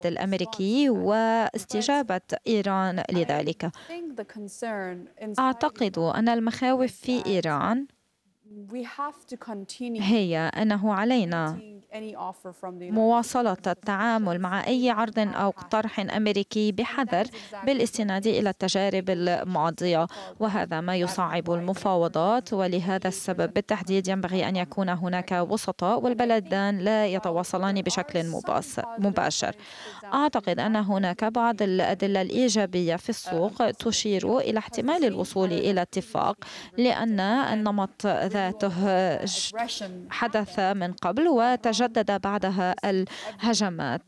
الأمريكي واستجابة إيران لذلك. أعتقد أن المخاوف في إيران هي أنه علينا مواصلة التعامل مع أي عرض أو طرح أمريكي بحذر بالاستناد إلى التجارب الماضية، وهذا ما يصعب المفاوضات. ولهذا السبب بالتحديد ينبغي أن يكون هناك وسطاء والبلدان لا يتواصلان بشكل مباشر. أعتقد أن هناك بعض الأدلة الإيجابية في السوق تشير إلى احتمال الوصول إلى اتفاق، لأن النمط ذاته حدث من قبل وتجدد بعدها الهجمات.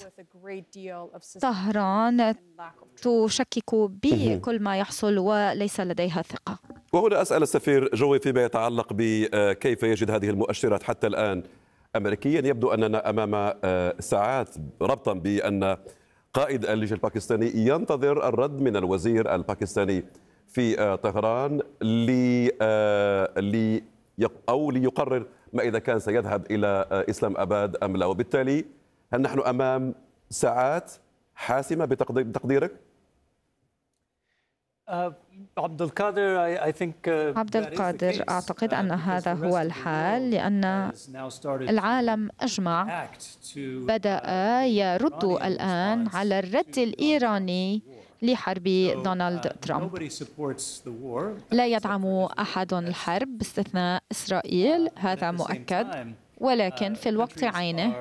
طهران تشكك بكل ما يحصل وليس لديها ثقة. وهنا أسأل السفير جوي فيما يتعلق بكيف يجد هذه المؤشرات حتى الآن أمريكيا. يبدو أننا أمام ساعات ربطا بأن قائد الجيش الباكستاني ينتظر الرد من الوزير الباكستاني في طهران ليقرر ما إذا كان سيذهب إلى إسلام أباد أم لا. وبالتالي هل نحن أمام ساعات حاسمة بتقديرك؟ عبد القادر، أعتقد أن هذا هو الحال، لأن العالم أجمع بدأ يرد الآن على الرد الإيراني لحرب دونالد ترامب. لا يدعم أحد الحرب باستثناء إسرائيل، هذا مؤكد، ولكن في الوقت عينه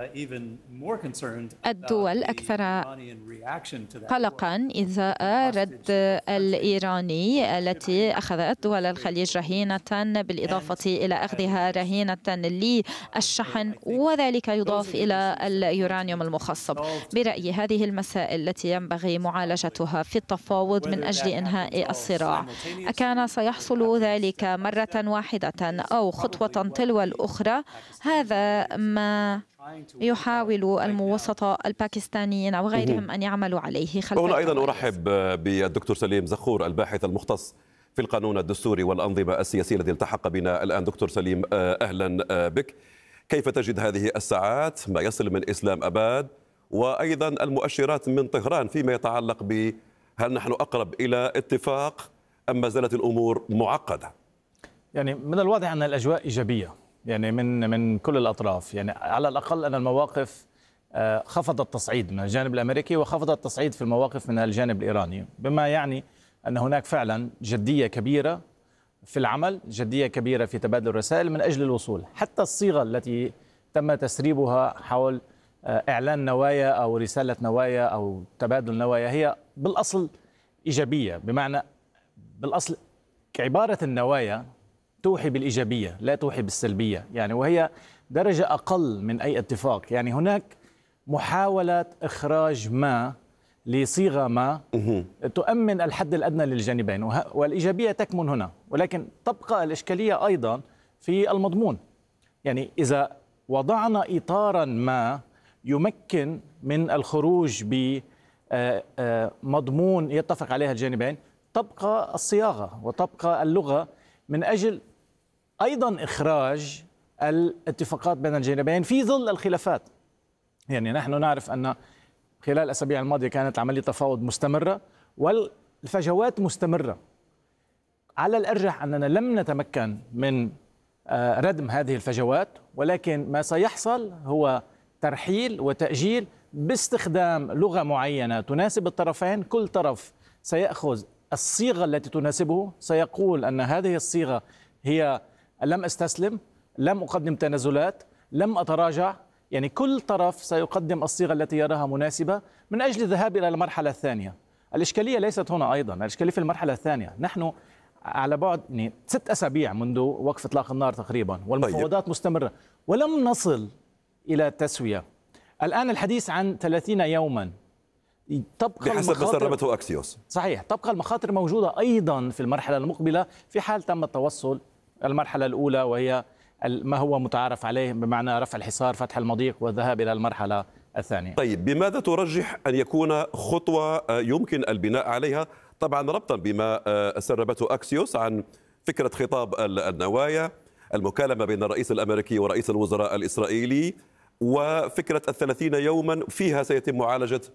الدول أكثر قلقاً إزاء الرد الإيراني التي أخذت دول الخليج رهينة، بالإضافة إلى أخذها رهينة للشحن، وذلك يضاف إلى اليورانيوم المخصب. برأيي هذه المسائل التي ينبغي معالجتها في التفاوض من أجل إنهاء الصراع. أكان سيحصل ذلك مرة واحدة أو خطوة تلو الأخرى؟ هذا ما يحاول الموسطاء الباكستانيين أو غيرهم أن يعملوا عليه. هنا أيضا أرحب بالدكتور سليم زخور الباحث المختص في القانون الدستوري والأنظمة السياسية الذي التحق بنا الآن. دكتور سليم أهلا بك. كيف تجد هذه الساعات ما يصل من إسلام أباد وأيضا المؤشرات من طهران فيما يتعلق بهل نحن أقرب إلى اتفاق أم ما زالت الأمور معقدة؟ يعني من الواضح أن الأجواء إيجابية، يعني من كل الأطراف. يعني على الأقل أن المواقف خفض التصعيد من الجانب الأمريكي وخفض التصعيد في المواقف من الجانب الإيراني، بما يعني أن هناك فعلا جدية كبيرة في العمل، جدية كبيرة في تبادل الرسائل من أجل الوصول. حتى الصيغة التي تم تسريبها حول إعلان نوايا أو رسالة نوايا أو تبادل نوايا هي بالأصل إيجابية، بمعنى بالأصل كعبارة النوايا توحي بالإيجابية لا توحي بالسلبية، يعني وهي درجة أقل من أي اتفاق. يعني هناك محاولة إخراج ما لصيغة ما تؤمن الحد الأدنى للجانبين، والإيجابية تكمن هنا، ولكن تبقى الإشكالية أيضا في المضمون. يعني إذا وضعنا إطارا ما يمكن من الخروج بمضمون يتفق عليها الجانبين، تبقى الصياغة وتبقى اللغة من أجل أيضا إخراج الاتفاقات بين الجانبين في ظل الخلافات. يعني نحن نعرف أن خلال الأسابيع الماضية كانت عملية تفاوض مستمرة والفجوات مستمرة. على الأرجح أننا لم نتمكن من ردم هذه الفجوات، ولكن ما سيحصل هو ترحيل وتأجيل باستخدام لغة معينة تناسب الطرفين. كل طرف سيأخذ الصيغة التي تناسبه، سيقول أن هذه الصيغة هي لم أستسلم، لم أقدم تنازلات، لم أتراجع. يعني كل طرف سيقدم الصيغة التي يراها مناسبة من أجل الذهاب إلى المرحلة الثانية. الإشكالية ليست هنا أيضا، الإشكالية في المرحلة الثانية. نحن على بعد 6 أسابيع منذ وقف إطلاق النار تقريبا، والمفاوضات مستمرة ولم نصل إلى تسوية. الآن الحديث عن 30 يوما. تبقى بحسب ما سربته أكسيوس. صحيح، تبقى المخاطر موجودة أيضا في المرحلة المقبلة في حال تم التوصل المرحلة الأولى، وهي ما هو متعارف عليه بمعنى رفع الحصار، فتح المضيق، والذهاب إلى المرحلة الثانية. طيب، بماذا ترجح أن يكون خطوة يمكن البناء عليها، طبعا ربطا بما سربته أكسيوس عن فكرة خطاب النوايا، المكالمة بين الرئيس الأمريكي ورئيس الوزراء الإسرائيلي، وفكرة 30 يوما فيها سيتم معالجة